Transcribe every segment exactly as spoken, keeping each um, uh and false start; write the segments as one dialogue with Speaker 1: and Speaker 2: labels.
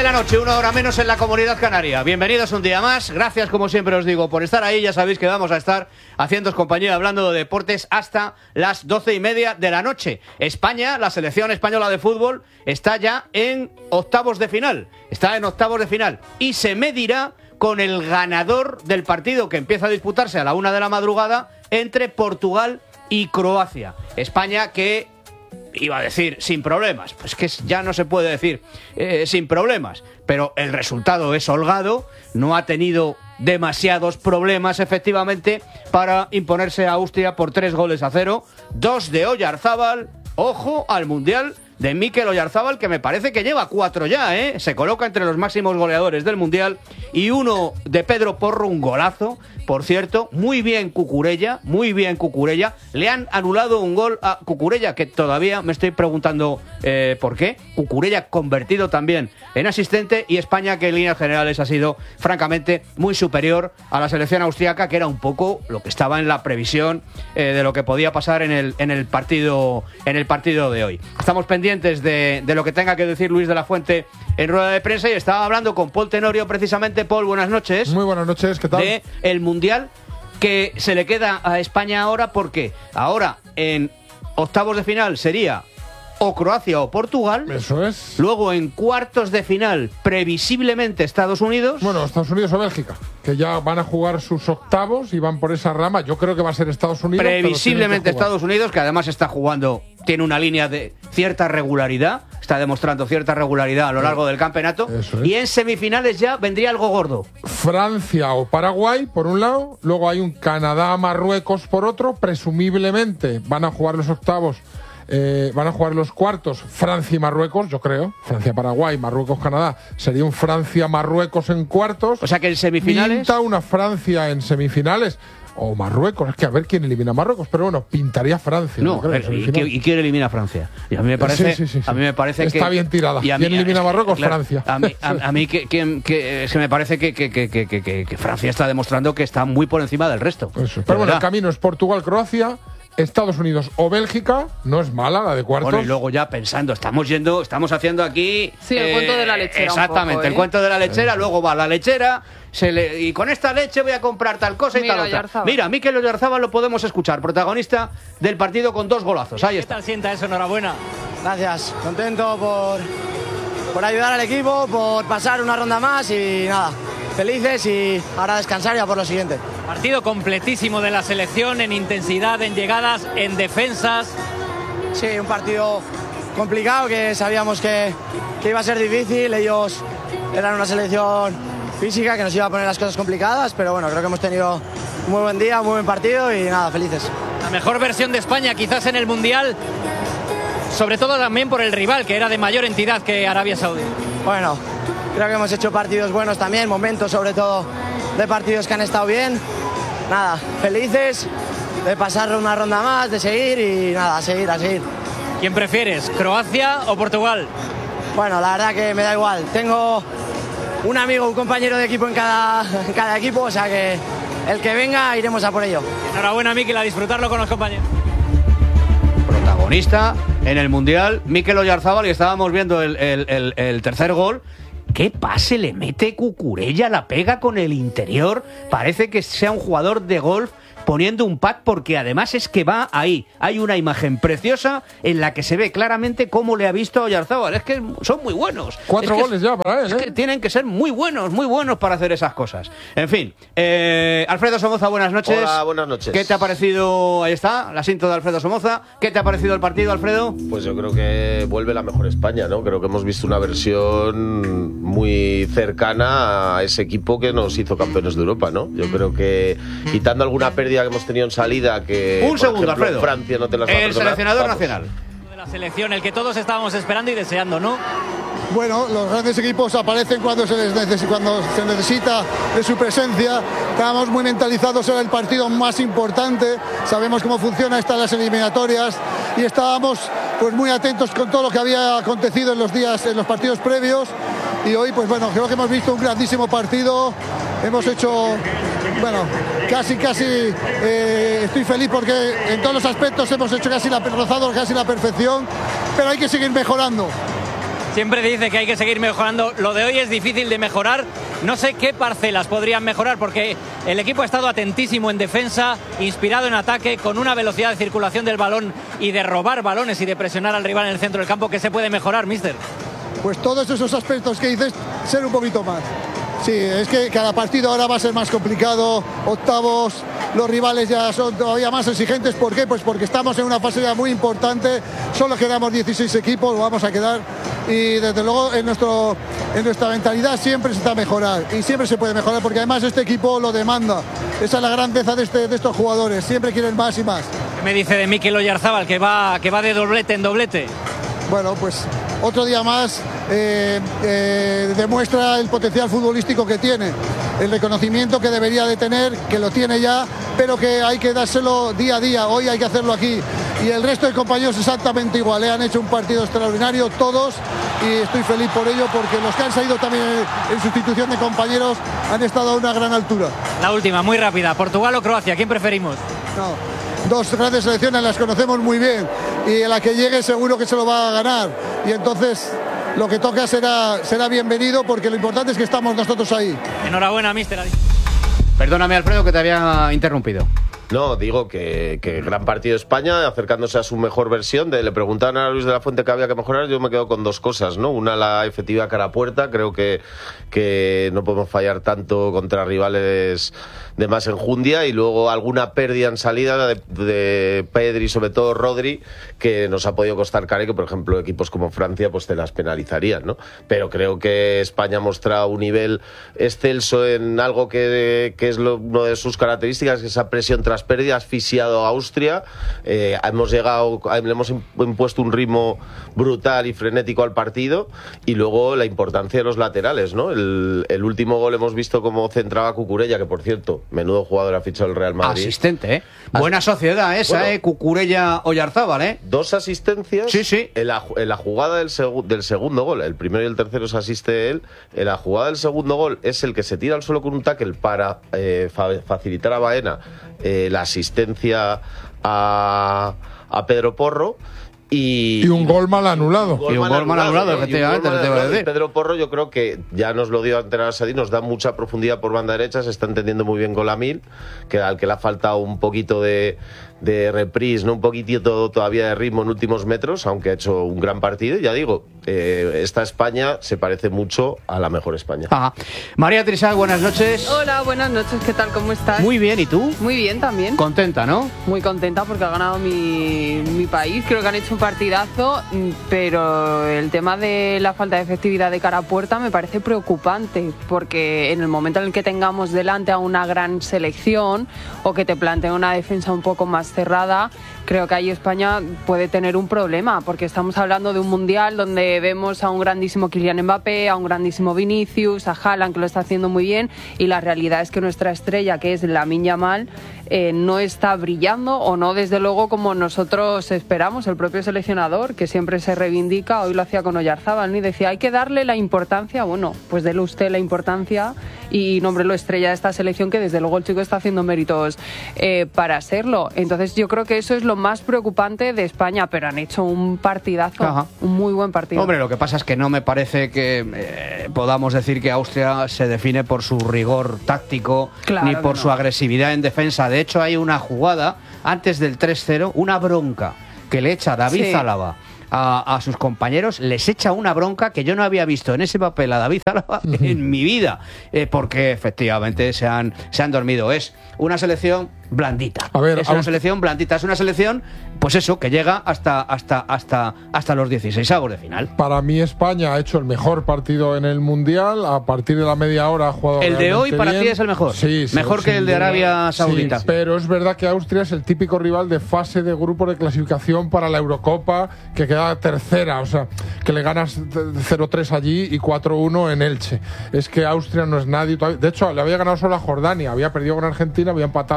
Speaker 1: de la noche, una hora menos en la Comunidad Canaria. Bienvenidos un día más. Gracias, como siempre os digo, por estar ahí. Ya sabéis que vamos a estar haciéndoos compañía hablando de deportes hasta las doce y media de la noche. España, la selección española de fútbol, está ya en octavos de final. Está en octavos de final. Y se medirá con el ganador del partido que empieza a disputarse a la una de la madrugada entre Portugal y Croacia. España que... iba a decir sin problemas, pues que ya no se puede decir eh, sin problemas, pero el resultado es holgado, no ha tenido demasiados problemas efectivamente para imponerse a Austria por tres goles a cero, dos de Oyarzábal. Ojo al Mundial de Mikel Oyarzábal, que me parece que lleva cuatro ya, ¿eh? Se coloca entre los máximos goleadores del Mundial, y uno de Pedro Porro, un golazo, por cierto. Muy bien Cucurella, muy bien Cucurella. Le han anulado un gol a Cucurella, que todavía me estoy preguntando eh, por qué. Cucurella convertido también en asistente, y España, que en líneas generales ha sido francamente muy superior a la selección austriaca, que era un poco lo que estaba en la previsión eh, de lo que podía pasar en el, en el partido en el partido de hoy. Estamos pendientes de, de lo que tenga que decir Luis de la Fuente en rueda de prensa, y estaba hablando con Paul Tenorio precisamente. Paul, buenas noches.
Speaker 2: Muy buenas noches, ¿qué tal?
Speaker 1: De el Mundial que se le queda a España ahora, porque ahora en octavos de final sería o Croacia o Portugal.
Speaker 2: Eso es.
Speaker 1: Luego en cuartos de final, previsiblemente Estados Unidos.
Speaker 2: Bueno, Estados Unidos o Bélgica, que ya van a jugar sus octavos y van por esa rama. Yo creo que va a serEstados Unidos.
Speaker 1: Previsiblemente Estados Unidos, que además está jugando, tiene una línea de cierta regularidad, está demostrando cierta regularidad a lo largo del campeonato.
Speaker 2: Eso es.
Speaker 1: Y en semifinales ya vendría algo gordo.
Speaker 2: Francia o Paraguay, por un lado. Luego hay un Canadá-Marruecos por otro. Presumiblemente van a jugar los octavos. Eh, van a jugar los cuartos Francia y Marruecos, yo creo. Francia-Paraguay, Marruecos-Canadá. Sería un Francia-Marruecos en cuartos.
Speaker 1: O sea que en semifinales...
Speaker 2: Pinta una Francia en semifinales. O Marruecos, es que a ver quién elimina a Marruecos, pero bueno, pintaría Francia.
Speaker 1: No,
Speaker 2: creo,
Speaker 1: pero, ¿y, ¿y quién elimina a Francia? Y a mí me parece,
Speaker 2: sí, sí, sí, sí.
Speaker 1: A mí me parece
Speaker 2: está
Speaker 1: que
Speaker 2: bien tirada.
Speaker 1: Y a mí,
Speaker 2: ¿Quién elimina a Marruecos?
Speaker 1: Claro,
Speaker 2: Francia.
Speaker 1: A mí, a, a mí que, que, que, que me parece que, que, que, que, que, que Francia está demostrando que está muy por encima del resto.
Speaker 2: Eso. Pero bueno, el camino es Portugal-Croacia, Estados Unidos o Bélgica. No es mala la de cuartos.
Speaker 1: Bueno, y luego ya pensando, estamos yendo, estamos haciendo aquí...
Speaker 3: Sí, el eh, cuento de la lechera.
Speaker 1: Exactamente,
Speaker 3: poco, ¿eh?
Speaker 1: el cuento de la lechera. Luego va la lechera, se le, y con esta leche voy a comprar tal cosa y
Speaker 3: Mira,
Speaker 1: tal otra.
Speaker 3: Oyarzábal.
Speaker 1: Mira, Mikel Oyarzábal lo podemos escuchar, protagonista del partido con dos golazos. Ahí está.
Speaker 4: ¿Qué tal sienta eso? Enhorabuena.
Speaker 5: Gracias, contento por, por ayudar al equipo, por pasar una ronda más y nada, felices, y ahora descansar ya por lo siguiente.
Speaker 4: Partido completísimo de la selección en intensidad, en llegadas, en defensas.
Speaker 5: Sí, un partido complicado que sabíamos que, que iba a ser difícil. Ellos eran una selección física que nos iba a poner las cosas complicadas, pero bueno, creo que hemos tenido un muy buen día, un muy buen partido y nada, felices.
Speaker 4: La mejor versión de España quizás en el Mundial, sobre todo también por el rival, que era de mayor entidad que Arabia Saudí.
Speaker 5: Bueno, creo que hemos hecho partidos buenos también, momentos sobre todo de partidos que han estado bien. Nada, felices de pasar una ronda más, de seguir y nada, a seguir, a seguir.
Speaker 4: ¿Quién prefieres, Croacia o Portugal?
Speaker 5: Bueno, la verdad que me da igual. Tengo un amigo, un compañero de equipo en cada, en cada equipo, o sea que el que venga iremos a por ello.
Speaker 4: Enhorabuena, Mikel, a disfrutarlo con los compañeros.
Speaker 1: Protagonista en el Mundial, Mikel Oyarzábal, y estábamos viendo el, el, el, el tercer gol. ¿Qué pase le mete Cucurella? La pega con el interior. Parece que sea un jugador de golf poniendo un pack, porque además es que va ahí. Hay una imagen preciosa en la que se ve claramente cómo le ha visto a Oyarzábal. Es que son muy buenos.
Speaker 2: Cuatro
Speaker 1: es
Speaker 2: goles ya para él,
Speaker 1: Es
Speaker 2: ¿eh?
Speaker 1: que tienen que ser muy buenos, muy buenos para hacer esas cosas. En fin, eh, Alfredo Somoza, buenas noches.
Speaker 6: Hola, buenas noches.
Speaker 1: ¿Qué te ha parecido? Ahí está, la cinta de Alfredo Somoza. ¿Qué te ha parecido el partido, Alfredo?
Speaker 6: Pues yo creo que vuelve la mejor España, ¿no? Creo que hemos visto una versión muy cercana a ese equipo que nos hizo campeones de Europa, ¿no? Yo creo que, quitando alguna pérdida que hemos tenido en salida, que
Speaker 1: un segundo,
Speaker 6: ejemplo,
Speaker 1: Alfredo.
Speaker 6: Francia no te las va a
Speaker 1: El
Speaker 6: perdonar,
Speaker 1: seleccionador
Speaker 6: vamos.
Speaker 1: nacional
Speaker 4: De la selección, el que todos estábamos esperando y deseando, ¿no?
Speaker 7: Bueno, los grandes equipos aparecen cuando se, les necesita, cuando se necesita de su presencia. Estábamos muy mentalizados en el partido más importante. Sabemos cómo funciona estas las eliminatorias y estábamos pues muy atentos con todo lo que había acontecido en los días, en los partidos previos. Y hoy, pues bueno, creo que hemos visto un grandísimo partido. Hemos hecho, bueno, casi, casi, eh, estoy feliz porque en todos los aspectos hemos hecho casi la, rozado casi la perfección, pero hay que seguir mejorando.
Speaker 4: siempre dice que hay que seguir mejorando. Lo de hoy es difícil de mejorar. No sé qué parcelas podrían mejorar, porque el equipo ha estado atentísimo en defensa, inspirado en ataque, con una velocidad de circulación del balón y de robar balones y de presionar al rival en el centro del campo. ¿Qué se puede mejorar, míster?
Speaker 7: Pues todos esos aspectos que dices, ser un poquito más. Sí, es que cada partido ahora va a ser más complicado, octavos, los rivales ya son todavía más exigentes. ¿Por qué? Pues porque estamos en una fase ya muy importante, solo quedamos dieciséis equipos, vamos a quedar, y desde luego en, nuestro, en nuestra mentalidad siempre se está a mejorar, y siempre se puede mejorar, porque además este equipo lo demanda. Esa es la grandeza de, este, de estos jugadores, siempre quieren más y más.
Speaker 4: ¿Qué me dice de Mikel Oyarzábal, que va, que va de doblete en doblete?
Speaker 7: Bueno, pues otro día más eh, eh, demuestra el potencial futbolístico que tiene, el reconocimiento que debería de tener, que lo tiene ya, pero que hay que dárselo día a día. Hoy hay que hacerlo aquí, y el resto de compañeros exactamente igual, ¿eh? Han hecho un partido extraordinario todos, y estoy feliz por ello, porque los que han salido también en, en sustitución de compañeros han estado a una gran altura.
Speaker 4: La última, muy rápida, ¿Portugal o Croacia? ¿Quién preferimos?
Speaker 7: No. Dos grandes selecciones, las conocemos muy bien, y a la que llegue seguro que se lo va a ganar, y entonces lo que toca será, será bienvenido, porque lo importante es que estamos nosotros ahí.
Speaker 4: Enhorabuena, míster.
Speaker 1: Perdóname, Alfredo, que te había interrumpido.
Speaker 6: No, digo que, que gran partido de España, acercándose a su mejor versión. De, le preguntaban a Luis de la Fuente que había que mejorar, yo me quedo con dos cosas, ¿no? Una, la efectiva cara a puerta. Creo que, que no podemos fallar tanto contra rivales de más enjundia, y luego alguna pérdida en salida de, de Pedri, sobre todo Rodri, que nos ha podido costar caro, y que por ejemplo equipos como Francia pues te las penalizarían, ¿no? Pero creo que España ha mostrado un nivel excelso en algo que, que es lo, una de sus características, que esa presión tras pérdida, ha asfixiado a Austria. Eh, hemos llegado, le hemos impuesto un ritmo brutal y frenético al partido, y luego la importancia de los laterales, ¿no? El, el último gol hemos visto cómo centraba Cucurella, que por cierto, menudo jugador ha fichado el Real Madrid.
Speaker 1: Asistente, ¿eh? Buena sociedad esa, bueno, ¿eh? Cucurella Oyarzábal, ¿eh?
Speaker 6: Dos asistencias.
Speaker 1: Sí, sí.
Speaker 6: En la, en la jugada del, segu, del segundo gol, el primero y el tercero se asiste él. En la jugada del segundo gol es el que se tira al suelo con un tackle para eh, fa, facilitar a Baena eh, la asistencia a, a Pedro Porro. Y,
Speaker 2: y un gol mal anulado.
Speaker 1: Y un gol mal anulado, efectivamente.
Speaker 6: Pedro Porro, yo creo que ya nos lo dio Antena Sadí, nos da mucha profundidad por banda derecha, se está entendiendo muy bien con Lamil, que al que le ha faltado un poquito de, de reprise, ¿no? Un poquitito todavía de ritmo en últimos metros, aunque ha hecho un gran partido. Ya digo, eh, esta España se parece mucho a la mejor España.
Speaker 1: Ajá. María Trisal, buenas noches.
Speaker 3: Hola, buenas noches, ¿qué tal? ¿Cómo estás?
Speaker 1: Muy bien, ¿y tú?
Speaker 3: Muy bien también.
Speaker 1: Contenta, ¿no?
Speaker 3: Muy contenta porque ha ganado mi, mi país, creo que han hecho un partidazo, pero el tema de la falta de efectividad de cara a puerta me parece preocupante, porque en el momento en el que tengamos delante a una gran selección o que te planteen una defensa un poco más cerrada, creo que ahí España puede tener un problema, porque estamos hablando de un mundial donde vemos a un grandísimo Kylian Mbappé, a un grandísimo Vinicius, a Haaland, que lo está haciendo muy bien, y la realidad es que nuestra estrella, que es Lamine Yamal, eh, no está brillando, o no desde luego como nosotros esperamos. El propio seleccionador, que siempre se reivindica, hoy lo hacía con Oyarzábal, ¿no? Y decía, hay que darle la importancia, bueno, pues déle usted la importancia y nómbrelo estrella de esta selección, que desde luego el chico está haciendo méritos eh, para serlo. Entonces yo creo que eso es lo más preocupante de España, pero han hecho un partidazo. Ajá. Un muy buen partido.
Speaker 1: Hombre, lo que pasa es que no me parece que eh, podamos decir que Austria se define por su rigor táctico, claro, ni por no. su agresividad en defensa. De hecho, hay una jugada antes del tres cero, una bronca que le echa David sí. Álava a, a sus compañeros, les echa una bronca que yo no había visto en ese papel a David Álava uh-huh. en mi vida, eh, porque efectivamente se han, se han dormido. Es una selección blandita.
Speaker 2: A ver,
Speaker 1: es una selección blandita, es una selección, pues eso, que llega hasta hasta hasta hasta los dieciseisavos de final.
Speaker 2: Para mí España ha hecho el mejor partido en el Mundial. A partir de la media hora ha jugado
Speaker 1: el de hoy para
Speaker 2: bien.
Speaker 1: ti es el mejor.
Speaker 2: Sí, sí,
Speaker 1: mejor que el de Arabia Saudita.
Speaker 2: Sí, pero es verdad que Austria es el típico rival de fase de grupo de clasificación para la Eurocopa, que queda tercera, o sea, que le ganas cero tres allí y cuatro uno en Elche. Es que Austria no es nadie todavía. De hecho, le había ganado solo a Jordania, había perdido con Argentina, había empatado con Argelia.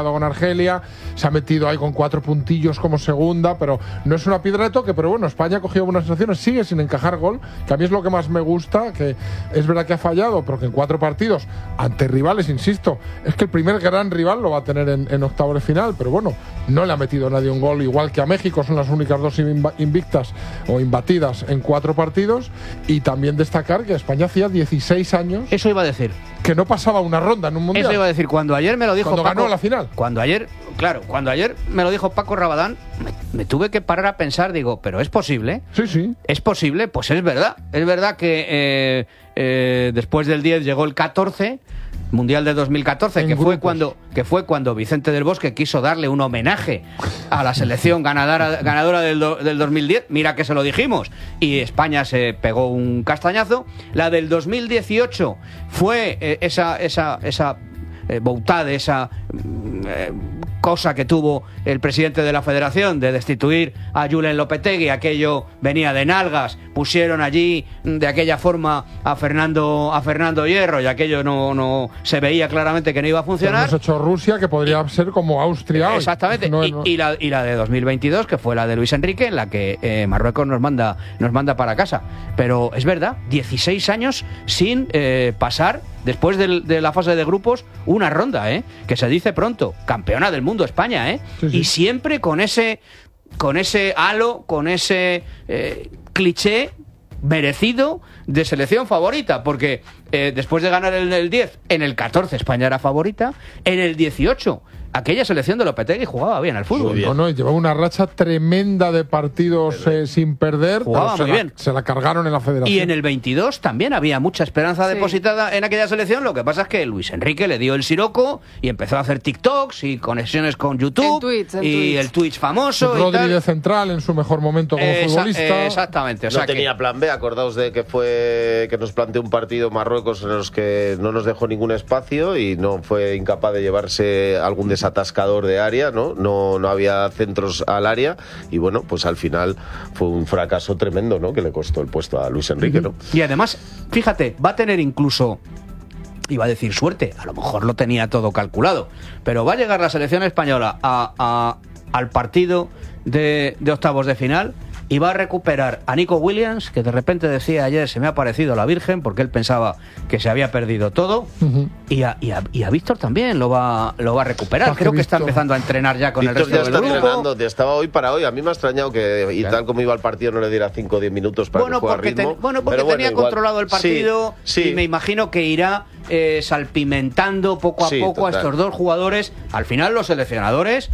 Speaker 2: Argelia, se ha metido ahí con cuatro puntillos como segunda, pero no es una piedra de toque. Pero bueno, España ha cogido buenas sensaciones, sigue sin encajar gol, que a mí es lo que más me gusta, que es verdad que ha fallado, pero que en cuatro partidos, ante rivales, insisto, es que el primer gran rival lo va a tener en, en octavos de final, pero bueno, no le ha metido nadie un gol, igual que a México, son las únicas dos invictas o imbatidas en cuatro partidos. Y también destacar que España hacía dieciséis años.
Speaker 1: Eso iba a decir.
Speaker 2: Que no pasaba una ronda en un mundial.
Speaker 1: Eso iba a decir, cuando ayer me lo dijo
Speaker 2: Cuando
Speaker 1: Paco,
Speaker 2: ganó la final.
Speaker 1: Cuando ayer, claro, cuando ayer me lo dijo Paco Rabadán, me, me tuve que parar a pensar, digo, ¿pero es posible?
Speaker 2: Sí, sí.
Speaker 1: ¿Es posible? Pues es verdad. Es verdad que eh, eh, después del diez llegó el catorce, Mundial de dos mil catorce,
Speaker 2: En
Speaker 1: que fue,
Speaker 2: grupos.
Speaker 1: cuando, que fue cuando Vicente del Bosque quiso darle un homenaje a la selección ganadora, ganadora del, do, del dos mil diez. Mira que se lo dijimos. Y España se pegó un castañazo. La del dos mil dieciocho fue eh, esa, esa, esa eh, boutade, esa eh, cosa que tuvo el presidente de la federación de destituir a Julen Lopetegui. Aquello venía de nalgas, pusieron allí de aquella forma a Fernando a Fernando Hierro, y aquello no, no se veía claramente que no iba a funcionar.
Speaker 2: Hemos hecho Rusia, que podría ser como Austria hoy.
Speaker 1: Exactamente.
Speaker 2: No,
Speaker 1: y,
Speaker 2: no.
Speaker 1: y la, y la de dos mil veintidós, que fue la de Luis Enrique, en la que eh, Marruecos nos manda, nos manda para casa. Pero es verdad, dieciséis años sin eh, pasar, después del, de la fase de grupos, una ronda, ¿eh? Que se dice pronto. Campeona del mundo España, ¿eh?
Speaker 2: Sí, sí.
Speaker 1: Y siempre con ese, con ese halo, con ese eh, cliché merecido de selección favorita, porque eh, después de ganar en el diez, en el catorce España era favorita, en el dieciocho aquella selección de Lopetegui jugaba bien al fútbol.
Speaker 6: Muy bien.
Speaker 2: No, no, llevaba una racha tremenda de partidos eh, sin perder,
Speaker 1: Jugaba
Speaker 2: pero se
Speaker 1: muy
Speaker 2: la,
Speaker 1: bien.
Speaker 2: se la cargaron en la federación.
Speaker 1: Y en el veintidós también había mucha esperanza
Speaker 3: Sí.
Speaker 1: depositada en aquella selección. Lo que pasa es que Luis Enrique le dio el siroco y empezó a hacer TikToks y conexiones con YouTube
Speaker 3: En Twitch, en
Speaker 1: y
Speaker 3: Twitch.
Speaker 1: el Twitch famoso y
Speaker 2: Rodri
Speaker 1: tal.
Speaker 2: de central en su mejor momento como
Speaker 1: Esa-
Speaker 2: futbolista.
Speaker 1: exactamente. O sea
Speaker 6: no
Speaker 1: que-
Speaker 6: tenía plan B, acordaos de que fue que nos planteó un partido Marruecos en los que no nos dejó ningún espacio y no fue incapaz de llevarse algún desatascador de área, ¿no? No, no había centros al área y bueno, pues al final fue un fracaso tremendo, ¿no? Que le costó el puesto a Luis Enrique, ¿no?
Speaker 1: Y además, fíjate, va a tener incluso, iba a decir suerte, a lo mejor lo tenía todo calculado, pero va a llegar la selección española a, a- al partido de, de octavos de final y va a recuperar a Nico Williams, que de repente decía ayer se me ha parecido la Virgen, porque él pensaba que se había perdido todo,
Speaker 2: Ujú.
Speaker 1: y a, y a- y a Víctor también lo va, lo va a recuperar.
Speaker 2: Ah, que
Speaker 1: Creo que está
Speaker 2: Víctor-
Speaker 1: empezando a entrenar ya con
Speaker 6: Víctor
Speaker 1: el
Speaker 6: ya
Speaker 1: resto
Speaker 6: está
Speaker 1: del grupo.
Speaker 6: entrenando, ya estaba hoy para hoy. A mí me ha extrañado que, y
Speaker 1: Claro.
Speaker 6: tal como iba el partido, no le diera cinco o diez minutos para
Speaker 1: Bueno,
Speaker 6: que juegue a
Speaker 1: porque,
Speaker 6: ritmo.
Speaker 1: ten- bueno, porque
Speaker 6: Pero
Speaker 1: tenía
Speaker 6: igual-
Speaker 1: controlado el partido
Speaker 6: Sí, sí.
Speaker 1: y me imagino que irá eh, salpimentando poco a
Speaker 6: Sí,
Speaker 1: poco a
Speaker 6: total.
Speaker 1: estos dos jugadores. Al final los seleccionadores,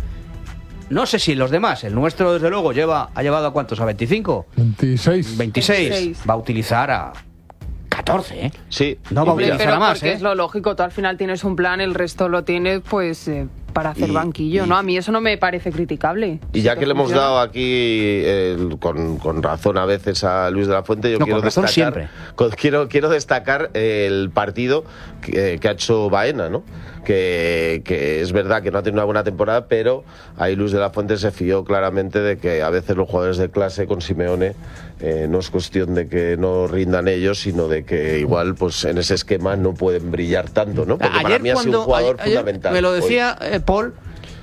Speaker 1: no sé si los demás, el nuestro desde luego lleva ha llevado a cuántos, a veinticinco,
Speaker 2: veintiséis.
Speaker 1: veintiséis,
Speaker 3: veintiséis.
Speaker 1: va a utilizar a catorce, ¿eh?
Speaker 6: Sí.
Speaker 1: No
Speaker 6: Y
Speaker 1: va a
Speaker 3: Hombre,
Speaker 6: mira,
Speaker 1: utilizar
Speaker 3: pero
Speaker 1: a más,
Speaker 3: porque
Speaker 1: ¿eh?
Speaker 3: es lo lógico, tú al final tienes un plan, el resto lo tienes pues eh, para hacer
Speaker 6: Y-
Speaker 3: banquillo,
Speaker 6: y-
Speaker 3: ¿no? A mí eso no me parece criticable.
Speaker 6: Y
Speaker 3: Si
Speaker 6: ya
Speaker 3: te
Speaker 6: que le hemos
Speaker 3: funciona.
Speaker 6: dado aquí el- con, con razón a veces a Luis de la Fuente, yo
Speaker 1: No,
Speaker 6: quiero
Speaker 1: con razón
Speaker 6: destacar
Speaker 1: siempre.
Speaker 6: con- quiero, quiero destacar el partido que, que ha hecho Baena, ¿no? Que, que es verdad que no ha tenido una buena temporada, pero ahí Luis de la Fuente se fió claramente de que a veces los jugadores de clase con Simeone eh, no es cuestión de que no rindan ellos, sino de que igual pues en ese esquema no pueden brillar tanto, ¿no? Porque para mí ha sido un jugador
Speaker 1: ayer- ayer
Speaker 6: fundamental.
Speaker 1: me lo
Speaker 6: hoy.
Speaker 1: decía eh, Paul,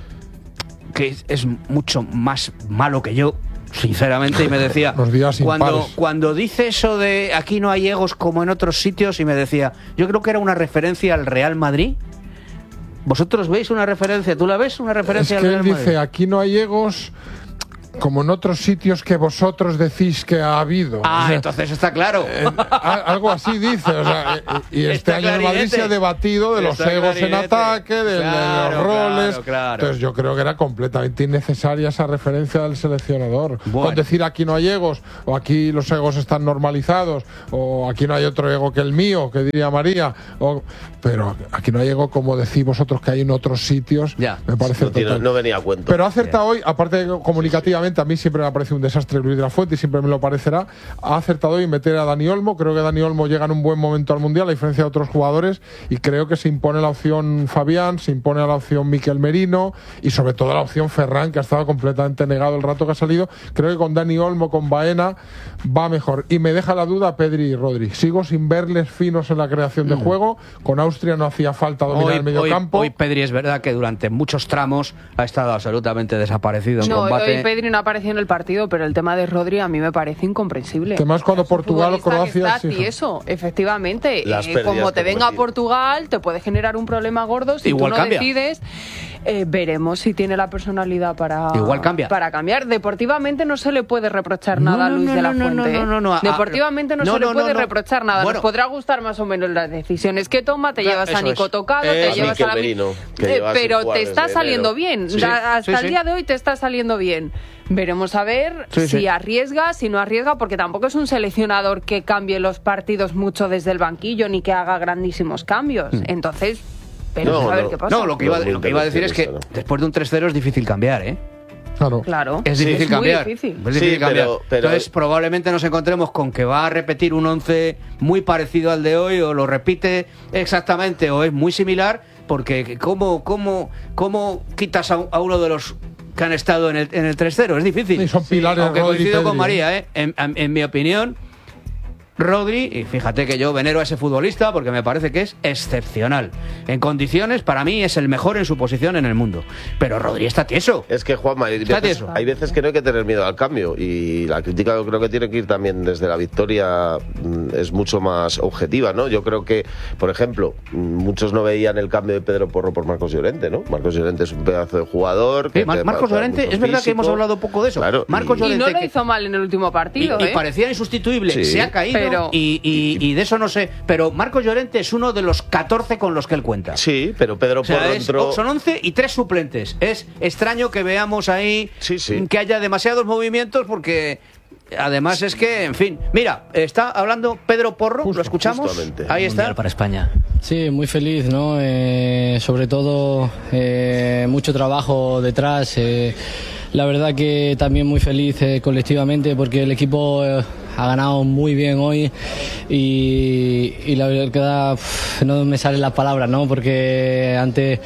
Speaker 1: que es, es mucho más malo que yo, sinceramente, y me decía
Speaker 2: Los días
Speaker 1: cuando,
Speaker 2: impares.
Speaker 1: cuando dice eso de aquí no hay egos como en otros sitios, y me decía, yo creo que era una referencia al Real Madrid. ¿Vosotros veis una referencia? ¿Tú la ves una
Speaker 2: Es
Speaker 1: referencia
Speaker 2: que
Speaker 1: al
Speaker 2: él
Speaker 1: Real Madrid?
Speaker 2: dice, aquí no hay egos como en otros sitios que vosotros decís que ha habido.
Speaker 1: Ah,
Speaker 2: O sea,
Speaker 1: entonces está claro.
Speaker 2: eh, a- algo así dice, o sea, eh, y y este
Speaker 1: Está
Speaker 2: año en Madrid
Speaker 1: clarinete.
Speaker 2: se ha debatido de los
Speaker 1: Está
Speaker 2: egos en
Speaker 1: clarinete.
Speaker 2: ataque, de, de
Speaker 1: Claro,
Speaker 2: los roles.
Speaker 1: claro, claro.
Speaker 2: Entonces yo creo que era completamente innecesaria esa referencia del seleccionador.
Speaker 1: Bueno.
Speaker 2: Con decir aquí no hay egos, o aquí los egos están normalizados, o aquí no hay otro ego que el mío, que diría María, o, pero aquí no hay ego como decís vosotros que hay en otros sitios,
Speaker 1: Ya.
Speaker 2: me parece
Speaker 6: No, tiene-
Speaker 2: total.
Speaker 6: no venía a cuento.
Speaker 2: Pero ha acertado hoy, aparte de comunicativamente, obviamente a mí siempre me ha parecido un desastre Luis de la Fuente y siempre me lo parecerá. Ha acertado hoy en meter a Dani Olmo. Creo que Dani Olmo llega en un buen momento al Mundial, a diferencia de otros jugadores, y creo que se impone la opción Fabián, se impone la opción Miquel Merino y sobre todo la opción Ferran, que ha estado completamente negado el rato que ha salido. Creo que con Dani Olmo, con Baena, va mejor. Y me deja la duda Pedri y Rodri. Sigo sin verles finos en la creación de mm. juego. Con Austria no hacía falta dominar
Speaker 1: hoy,
Speaker 2: el medio
Speaker 1: hoy,
Speaker 2: campo.
Speaker 1: Hoy Pedri es verdad que durante muchos tramos ha estado absolutamente desaparecido en
Speaker 3: no,
Speaker 1: combate.
Speaker 3: Hoy Pedri no apareció en el partido, pero el tema de Rodri a mí me parece incomprensible.
Speaker 2: Además cuando Portugal o Croacia...
Speaker 3: Sí, y eso, efectivamente.
Speaker 6: Eh,
Speaker 3: como te venga a Portugal, te puede generar un problema gordo si
Speaker 1: Igual
Speaker 3: tú no
Speaker 1: cambia.
Speaker 3: decides. Eh, veremos si tiene la personalidad para,
Speaker 1: Igual cambia.
Speaker 3: para cambiar. Deportivamente no se le puede reprochar
Speaker 1: No,
Speaker 3: nada a
Speaker 1: no,
Speaker 3: Luis
Speaker 1: no,
Speaker 3: de la
Speaker 1: no,
Speaker 3: Fuente.
Speaker 1: no, no, no, no.
Speaker 3: Deportivamente no,
Speaker 1: no,
Speaker 3: se
Speaker 1: no,
Speaker 3: le puede
Speaker 1: no, no.
Speaker 3: reprochar nada.
Speaker 1: Bueno.
Speaker 3: Nos podrá gustar más o menos las decisiones que toma. Te
Speaker 1: Claro,
Speaker 3: llevas a
Speaker 1: eso
Speaker 3: Nico
Speaker 1: es.
Speaker 3: Tocado,
Speaker 1: Eh,
Speaker 3: te llevas
Speaker 6: Miquel
Speaker 3: a la
Speaker 6: Merino, que
Speaker 3: Eh,
Speaker 6: lleva sin
Speaker 3: pero
Speaker 6: jugar
Speaker 3: te está
Speaker 6: desde
Speaker 3: saliendo
Speaker 6: enero.
Speaker 3: bien.
Speaker 1: Sí,
Speaker 3: Da- Hasta
Speaker 1: sí,
Speaker 3: el
Speaker 1: sí.
Speaker 3: día de hoy te está saliendo bien. Veremos a ver
Speaker 1: Sí,
Speaker 3: si
Speaker 1: sí.
Speaker 3: arriesga, si no arriesga, porque tampoco es un seleccionador que cambie los partidos mucho desde el banquillo ni que haga grandísimos cambios. Entonces, pero
Speaker 6: No,
Speaker 3: a ver
Speaker 6: no.
Speaker 3: qué pasa.
Speaker 1: No, lo que, iba,
Speaker 6: No, muy
Speaker 1: lo que iba a decir es que
Speaker 6: inteligente, ¿no?
Speaker 1: después de un tres cero es difícil cambiar, ¿eh?
Speaker 2: Claro.
Speaker 3: Claro.
Speaker 1: Es difícil
Speaker 3: es
Speaker 1: cambiar.
Speaker 3: Muy difícil.
Speaker 1: Es difícil
Speaker 6: Sí,
Speaker 1: cambiar.
Speaker 6: pero- pero-
Speaker 1: Entonces, probablemente nos encontremos con que va a repetir un once muy parecido al de hoy, o lo repite exactamente, o es muy similar, porque ¿cómo, cómo, cómo quitas a, a uno de los que han estado en el, en el tres cero? Es difícil.
Speaker 2: Sí, son pilares,
Speaker 1: Aunque
Speaker 2: Rodri y
Speaker 1: coincido
Speaker 2: Pedri,
Speaker 1: con María, ¿eh? En, en- en mi opinión, Rodri, y fíjate que yo venero a ese futbolista porque me parece que es excepcional. En condiciones, para mí, es el mejor en su posición en el mundo. Pero Rodri está tieso.
Speaker 6: Es que, Juanma, hay
Speaker 1: Está
Speaker 6: veces,
Speaker 1: tieso.
Speaker 6: hay veces que no hay que tener miedo al cambio, y la crítica yo creo que tiene que ir también desde la victoria, mm, es mucho más objetiva, ¿no? Yo creo que, por ejemplo, mm, muchos no veían el cambio de Pedro Porro por Marcos Llorente, ¿no? Marcos Llorente es un pedazo de jugador.
Speaker 1: Sí,
Speaker 6: que
Speaker 1: Mar-
Speaker 6: te
Speaker 1: Marcos
Speaker 6: marca
Speaker 1: Llorente,
Speaker 6: mucho
Speaker 1: es verdad que
Speaker 6: físico.
Speaker 1: hemos hablado poco de eso.
Speaker 6: Claro,
Speaker 1: Marcos
Speaker 6: y-
Speaker 3: Y no
Speaker 1: Llorente
Speaker 3: lo
Speaker 1: que-
Speaker 3: hizo mal en el último
Speaker 1: Y,
Speaker 3: partido,
Speaker 1: y
Speaker 3: ¿eh?
Speaker 1: parecía insustituible,
Speaker 6: Sí.
Speaker 1: se ha caído
Speaker 3: Pero-
Speaker 1: y, y- y de eso no sé. Pero Marcos Llorente es uno de los catorce con los que él cuenta.
Speaker 6: Sí, pero Pedro
Speaker 1: O sea,
Speaker 6: Porro
Speaker 1: es-
Speaker 6: entró...
Speaker 1: son once y tres suplentes. Es extraño que veamos ahí
Speaker 6: Sí, sí.
Speaker 1: que haya demasiados movimientos porque además es que, en fin. Mira, está hablando Pedro Porro,
Speaker 6: Justo,
Speaker 1: lo escuchamos.
Speaker 6: justamente.
Speaker 1: Ahí está.
Speaker 4: Mundial para España.
Speaker 8: Sí, muy feliz, ¿no? Eh, sobre todo eh, mucho trabajo detrás. eh, la verdad que también muy feliz eh, colectivamente porque el equipo eh, ha ganado muy bien hoy y, y la verdad pf, no me salen las palabras, ¿no? Porque ante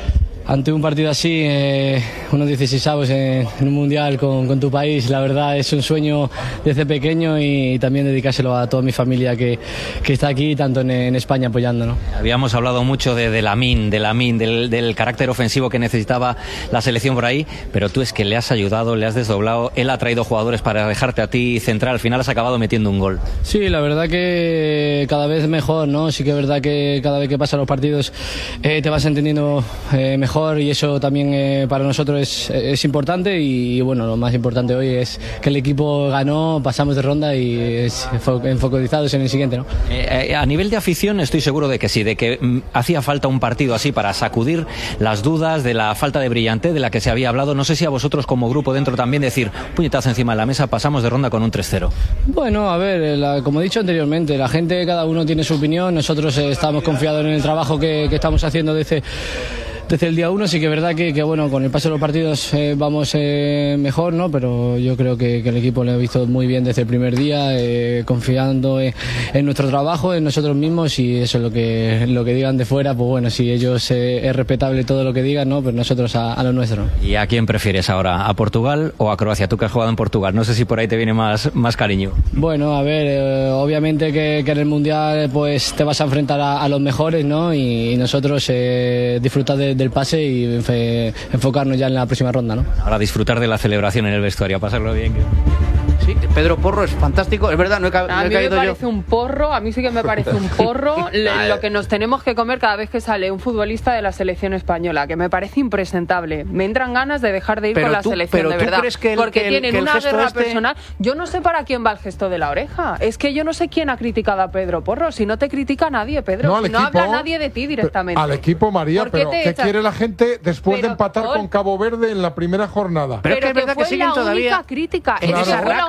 Speaker 8: ante un partido así, eh, unos dieciseisavos en, en un mundial con, con tu país, la verdad es un sueño desde pequeño y también dedicárselo a toda mi familia que, que está aquí, tanto en, en España apoyando, ¿no?
Speaker 4: Habíamos hablado mucho de, de Lamine, de Lamine, del, del carácter ofensivo que necesitaba la selección por ahí, pero tú es que le has ayudado, le has desdoblado, él ha traído jugadores para dejarte a ti central, al final has acabado metiendo un gol.
Speaker 8: Sí, la verdad que cada vez mejor, ¿no? Sí que es verdad que cada vez que pasan los partidos eh, te vas entendiendo eh, mejor y eso también eh, para nosotros es, es importante y bueno, lo más importante hoy es que el equipo ganó, pasamos de ronda y es enfo- enfocalizados en el siguiente, ¿no?
Speaker 4: Eh, eh, a nivel de afición estoy seguro de que sí, de que mm, hacía falta un partido así para sacudir las dudas de la falta de brillantez de la que se había hablado. No sé si a vosotros como grupo dentro también decir, puñetazo encima de la mesa, pasamos de ronda con un tres cero.
Speaker 8: Bueno, a ver, eh, la- como he dicho anteriormente, la gente, cada uno tiene su opinión, nosotros eh, estamos confiados en el trabajo que, que estamos haciendo desde, desde el día uno, sí que es verdad que, que bueno, con el paso de los partidos eh, vamos eh, mejor, ¿no? Pero yo creo que, que el equipo lo ha visto muy bien desde el primer día, eh, confiando en, en nuestro trabajo, en nosotros mismos y eso es lo que, lo que digan de fuera, pues bueno, si ellos eh, es respetable todo lo que digan, ¿no? Pues nosotros a, a lo nuestro, ¿no?
Speaker 4: ¿Y a quién prefieres ahora? ¿A Portugal o a Croacia? Tú que has jugado en Portugal, no sé si por ahí te viene más, más cariño.
Speaker 8: Bueno, a ver, eh, obviamente que, que en el Mundial pues te vas a enfrentar a, a los mejores, ¿no? Y, y nosotros eh, disfrutar de- del pase y enfe- enfocarnos ya en la próxima ronda, ¿no?
Speaker 4: Ahora disfrutar de la celebración en el vestuario, pasarlo bien. que-
Speaker 1: Sí, Pedro Porro es fantástico. Es verdad, no he, ca- no
Speaker 3: A
Speaker 1: he
Speaker 3: mí me
Speaker 1: caído
Speaker 3: parece
Speaker 1: yo.
Speaker 3: un porro, a mí sí que me parece un porro le- lo que nos tenemos que comer cada vez que sale un futbolista de la selección española, que me parece impresentable. Me entran ganas de dejar de ir
Speaker 1: Pero
Speaker 3: con la
Speaker 1: tú-
Speaker 3: selección,
Speaker 1: pero
Speaker 3: de
Speaker 1: tú
Speaker 3: verdad.
Speaker 1: crees que el-
Speaker 3: porque
Speaker 1: que el-
Speaker 3: tienen
Speaker 1: que el
Speaker 3: una
Speaker 1: gesto
Speaker 3: guerra
Speaker 1: este-
Speaker 3: personal. Yo no sé para quién va el gesto de la oreja. Es que yo no sé quién ha criticado a Pedro Porro. Si no te critica nadie, Pedro.
Speaker 2: No, al
Speaker 3: si no
Speaker 2: equipo-
Speaker 3: habla nadie de ti directamente.
Speaker 2: Al equipo, María,
Speaker 3: ¿Por qué
Speaker 2: pero
Speaker 3: te
Speaker 2: ¿qué
Speaker 3: echas?
Speaker 2: quiere la gente después de
Speaker 3: Pero,
Speaker 2: empatar
Speaker 3: Paul,
Speaker 2: con Cabo Verde en la primera jornada?
Speaker 1: Pero es que es verdad
Speaker 3: fue
Speaker 1: que siguen
Speaker 3: la
Speaker 1: todavía
Speaker 3: única crítica.
Speaker 1: en
Speaker 3: Es que
Speaker 1: esa
Speaker 3: fue la
Speaker 1: raca,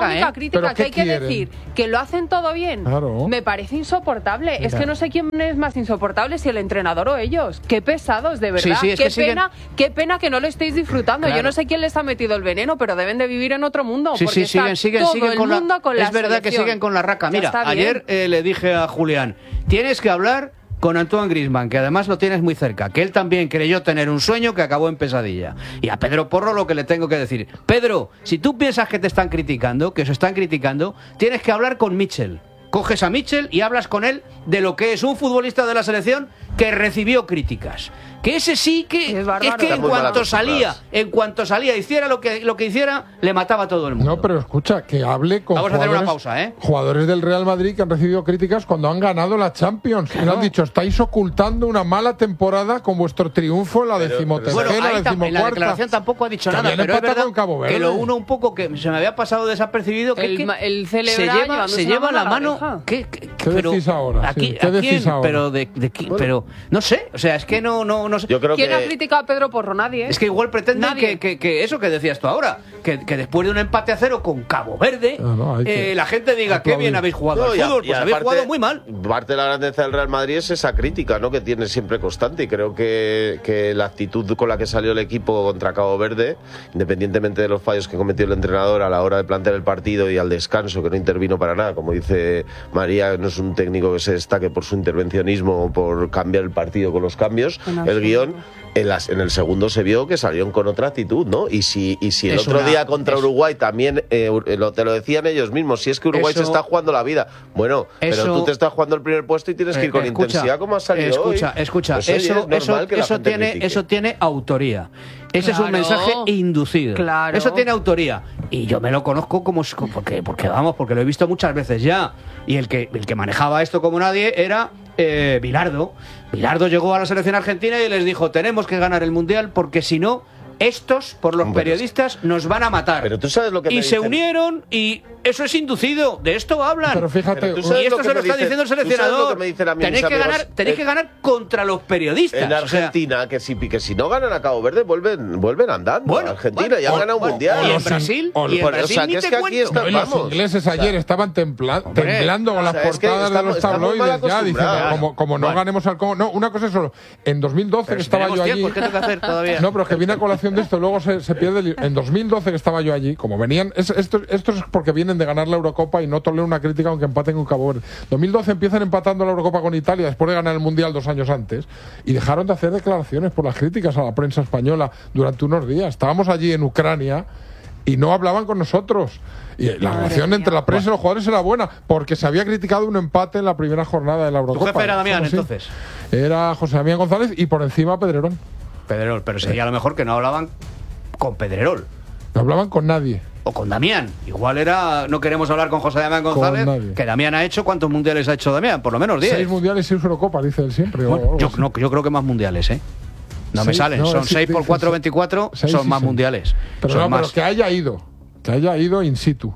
Speaker 3: única
Speaker 1: ¿eh?
Speaker 3: crítica que hay que
Speaker 2: quieren?
Speaker 3: decir que lo hacen todo bien.
Speaker 2: Claro.
Speaker 3: Me parece insoportable.
Speaker 2: Mira.
Speaker 3: Es que no sé quién es más insoportable, si el entrenador o ellos. Qué pesados, de verdad.
Speaker 1: Sí, sí, es
Speaker 3: qué
Speaker 1: que siguen-
Speaker 3: pena, qué pena que no lo estéis disfrutando.
Speaker 1: Claro.
Speaker 3: Yo no sé quién les ha metido el veneno, pero deben de vivir en otro mundo.
Speaker 1: Sí,
Speaker 3: porque
Speaker 1: sí, siguen,
Speaker 3: está
Speaker 1: siguen,
Speaker 3: todo
Speaker 1: siguen
Speaker 3: el
Speaker 1: con la,
Speaker 3: mundo con la
Speaker 1: es verdad que
Speaker 3: selección.
Speaker 1: siguen con la raca.
Speaker 3: Ya
Speaker 1: Mira,
Speaker 3: está bien.
Speaker 1: ayer eh, le dije a Julián, tienes que hablar con Antoine Griezmann, que además lo tienes muy cerca, que él también creyó tener un sueño que acabó en pesadilla. Y a Pedro Porro lo que le tengo que decir, Pedro, si tú piensas que te están criticando, que os están criticando, tienes que hablar con Mitchell. Coges a Mitchell y hablas con él de lo que es un futbolista de la selección que recibió críticas. Que ese sí que
Speaker 3: Es bárbaro.
Speaker 1: es que
Speaker 6: Está
Speaker 1: en
Speaker 6: muy mal
Speaker 1: cuanto
Speaker 6: acostumbrados.
Speaker 1: salía, en cuanto salía, hiciera lo que lo que hiciera, le mataba a todo el mundo.
Speaker 2: No, pero escucha, que hable con
Speaker 1: Vamos a hacer una
Speaker 2: jugadores,
Speaker 1: pausa, ¿eh?
Speaker 2: jugadores del Real Madrid que han recibido críticas cuando han ganado la Champions. Y le han dicho, estáis ocultando una mala temporada con vuestro triunfo en la
Speaker 6: Pero-
Speaker 2: decimotercera,
Speaker 1: Bueno, ahí tam- en la
Speaker 2: decimocuarta.
Speaker 1: declaración tampoco ha dicho
Speaker 2: Que
Speaker 1: nada,
Speaker 2: habían
Speaker 1: pero es
Speaker 2: empatado
Speaker 1: verdad
Speaker 2: con Cabo Verde.
Speaker 1: que lo uno un poco que se me había pasado desapercibido que
Speaker 3: El
Speaker 1: es que
Speaker 3: ma- el celebra
Speaker 1: se lleva,
Speaker 3: llevándose
Speaker 1: se
Speaker 3: la
Speaker 1: lleva
Speaker 3: mano
Speaker 1: la
Speaker 3: a la
Speaker 1: mano.
Speaker 3: oreja.
Speaker 1: ¿Qué, qué-
Speaker 2: ¿Qué
Speaker 1: pero
Speaker 2: decís ahora?
Speaker 1: Aquí,
Speaker 2: Sí, ¿qué
Speaker 1: ¿a
Speaker 2: decís
Speaker 1: quién?
Speaker 2: ahora?
Speaker 1: Pero de, de qui- pero no sé, o sea, es que no no no sé.
Speaker 6: Yo creo
Speaker 3: ¿Quién ha
Speaker 6: que
Speaker 3: criticado a Pedro Porro? Nadie. ¿eh?
Speaker 1: Es que igual pretenden
Speaker 3: Nadie.
Speaker 1: que, que- que eso que decías tú ahora, que, que después de un empate a cero con Cabo Verde,
Speaker 2: No, no, hay que
Speaker 1: eh, la gente diga qué
Speaker 2: aplaudir.
Speaker 1: bien habéis jugado
Speaker 6: No,
Speaker 1: al
Speaker 6: y a-
Speaker 1: fútbol,
Speaker 6: y
Speaker 1: pues habéis
Speaker 6: aparte-
Speaker 1: jugado muy mal.
Speaker 6: Parte de la grandeza del Real Madrid es esa crítica, ¿no?, que tiene siempre constante, y creo que, que la actitud con la que salió el equipo contra Cabo Verde, independientemente de los fallos que cometió el entrenador a la hora de plantear el partido y al descanso, que no intervino para nada, como dice María, no es un técnico que se destaque por su intervencionismo o por cambiar el partido con los cambios,
Speaker 3: En
Speaker 6: el
Speaker 3: absoluto.
Speaker 6: guión. En, las, en el segundo se vio que salieron con otra actitud, ¿no? Y si, y si el
Speaker 1: Es
Speaker 6: otro
Speaker 1: una-
Speaker 6: día contra
Speaker 1: es-
Speaker 6: Uruguay también, eh, lo- te lo decían ellos mismos, si es que Uruguay
Speaker 1: Eso-
Speaker 6: se está jugando la vida. Bueno,
Speaker 1: Eso-
Speaker 6: pero tú te estás jugando el primer puesto y tienes que ir con
Speaker 1: Eh, escucha,
Speaker 6: intensidad como has salido
Speaker 1: escucha,
Speaker 6: hoy.
Speaker 1: Escucha,
Speaker 6: Pues, oye,
Speaker 1: eso,
Speaker 6: es normal
Speaker 1: eso,
Speaker 6: que la
Speaker 1: eso
Speaker 6: gente
Speaker 1: tiene,
Speaker 6: critique.
Speaker 1: eso tiene autoría. Ese es un
Speaker 3: Claro.
Speaker 1: mensaje inducido.
Speaker 3: Claro.
Speaker 1: Eso tiene autoría. Y yo me lo conozco como porque, porque vamos, porque lo he visto muchas veces ya. Y el que, el que manejaba esto como nadie era eh, Bilardo. Bilardo llegó a la selección argentina y les dijo, tenemos que ganar el Mundial porque si no, estos, por los
Speaker 6: Hombre,
Speaker 1: periodistas, nos van a matar.
Speaker 6: Pero tú sabes lo que
Speaker 1: y
Speaker 6: me
Speaker 1: se
Speaker 6: dicen.
Speaker 1: unieron y eso es inducido. De esto hablan.
Speaker 2: Pero fíjate,
Speaker 6: Pero tú
Speaker 1: Y
Speaker 6: sabes
Speaker 1: esto
Speaker 6: lo que
Speaker 1: se lo
Speaker 6: me
Speaker 1: está
Speaker 6: dicen-
Speaker 1: diciendo el
Speaker 6: tú sabes
Speaker 1: seleccionador.
Speaker 6: lo que me dicen a mí
Speaker 1: tenéis
Speaker 6: mis
Speaker 1: que
Speaker 6: amigos,
Speaker 1: ganar, tenéis
Speaker 6: eh,
Speaker 1: que ganar contra los periodistas.
Speaker 6: En
Speaker 1: O sea,
Speaker 6: Argentina, que, si, que si no ganan a Cabo Verde, vuelven, vuelven andando.
Speaker 1: Bueno,
Speaker 6: Argentina
Speaker 1: bueno,
Speaker 6: y han
Speaker 1: bueno,
Speaker 6: ganado un
Speaker 1: bueno,
Speaker 6: mundial.
Speaker 1: y en
Speaker 2: los in-
Speaker 1: Brasil,
Speaker 2: o
Speaker 1: y en
Speaker 6: los-
Speaker 1: Brasil
Speaker 6: o sea,
Speaker 1: ni
Speaker 6: que es
Speaker 1: te
Speaker 6: que aquí
Speaker 1: cuento.
Speaker 6: está-
Speaker 2: No, y los
Speaker 6: vamos.
Speaker 2: ingleses
Speaker 6: O sea,
Speaker 2: ayer estaban templa-
Speaker 1: hombre,
Speaker 2: temblando con
Speaker 6: o
Speaker 2: las
Speaker 6: sea, es que
Speaker 2: portadas de
Speaker 6: estamos-
Speaker 2: los
Speaker 6: estamos mal
Speaker 2: tabloides ya, diciendo,
Speaker 6: acostumbrados.
Speaker 2: como, como no
Speaker 1: Bueno.
Speaker 2: ganemos al Congo. No, una cosa es solo. En dos mil doce
Speaker 1: Pero
Speaker 2: que
Speaker 1: si
Speaker 2: estaba
Speaker 1: tenemos
Speaker 2: yo
Speaker 1: tiempo,
Speaker 2: allí.
Speaker 1: ¿qué tengo que hacer todavía?
Speaker 2: No, pero es que viene a colación de esto, luego se, se pierde. el- En dos mil doce que estaba yo allí, como venían. Es, esto, esto es porque vienen de ganar la Eurocopa y no toleran una crítica aunque empaten con Cabo Verde. dos mil doce empiezan empatando la Eurocopa con Italia después de ganar el Mundial dos años antes y dejaron de hacer declaraciones por las críticas a la prensa española durante unos días. Estábamos allí en Ucrania y no hablaban con nosotros. Y la
Speaker 3: Madre
Speaker 2: relación
Speaker 3: mía.
Speaker 2: entre la prensa y los jugadores era buena porque se había criticado un empate en la primera jornada de la Eurocopa.
Speaker 1: jefe era Damián,
Speaker 2: Fue así.
Speaker 1: entonces.
Speaker 2: Era José Damián González y por encima Pedrerol.
Speaker 1: Pedrerol, pero sería a lo mejor que no hablaban con Pedrerol
Speaker 2: No hablaban con nadie.
Speaker 1: o con Damián. Igual era, no queremos hablar con José Damián
Speaker 2: Con
Speaker 1: González,
Speaker 2: nadie.
Speaker 1: que Damián ha hecho, ¿cuántos mundiales ha hecho Damián? Por lo menos diez.
Speaker 2: Seis mundiales y seis Eurocopas, dice él siempre. o
Speaker 1: Bueno,
Speaker 2: algo
Speaker 1: yo,
Speaker 2: así.
Speaker 1: no, yo creo que más mundiales, ¿eh? No me
Speaker 2: Seis-
Speaker 1: salen,
Speaker 2: no,
Speaker 1: son
Speaker 2: sí,
Speaker 1: seis por
Speaker 2: dice
Speaker 1: cuatro,
Speaker 2: seis-
Speaker 1: veinticuatro,
Speaker 2: seis
Speaker 1: son
Speaker 2: y
Speaker 1: más
Speaker 2: seis.
Speaker 1: mundiales.
Speaker 2: Pero
Speaker 1: son
Speaker 2: no,
Speaker 1: más.
Speaker 2: pero que haya ido. Que haya ido in situ.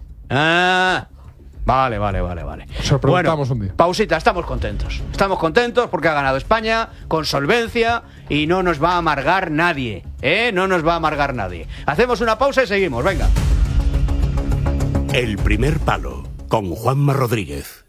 Speaker 1: Ah, vale, vale, vale, vale.
Speaker 2: Se lo preguntamos
Speaker 1: Bueno,
Speaker 2: un día.
Speaker 1: pausita, estamos contentos. Estamos contentos porque ha ganado España con solvencia y no nos va a amargar nadie, ¿eh? No nos va a amargar nadie. Hacemos una pausa y seguimos, venga.
Speaker 9: El primer palo con Juanma Rodríguez.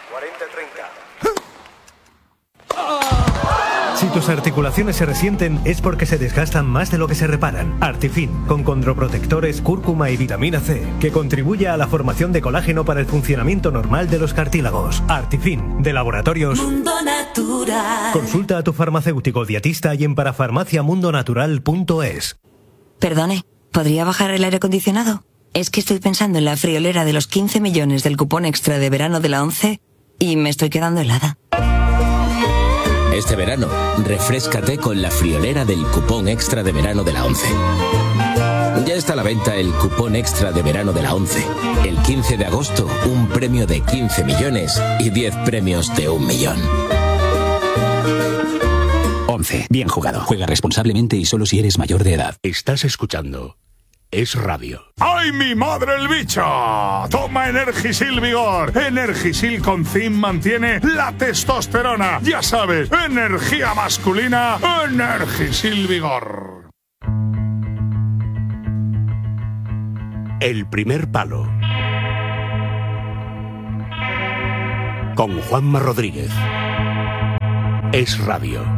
Speaker 10: Si tus articulaciones se resienten es porque se desgastan más de lo que se reparan. Artifin, con condroprotectores, cúrcuma y vitamina C, que contribuye a la formación de colágeno para el funcionamiento normal de los cartílagos. Artifin, de Laboratorios
Speaker 11: Mundo Natural.
Speaker 10: Consulta a tu farmacéutico dietista y en parafarmacia mundo natural punto es.
Speaker 11: Perdone, ¿podría bajar el aire acondicionado? Es que estoy pensando en la friolera de los quince millones del cupón extra de verano de la ONCE y me estoy quedando helada.
Speaker 12: Este verano, refréscate con la friolera del cupón extra de verano de la ONCE. Ya está a la venta el cupón extra de verano de la ONCE. El quince de agosto, un premio de quince millones y diez premios de un millón.
Speaker 9: once. Bien jugado. Juega responsablemente y solo si eres mayor de edad. Estás escuchando Es Radio.
Speaker 13: ¡Ay, mi madre el bicho! Toma Energisil Vigor. Energisil con zinc mantiene la testosterona. Ya sabes, energía masculina, Energisil Vigor.
Speaker 9: El primer palo con Juanma Rodríguez. Es Radio.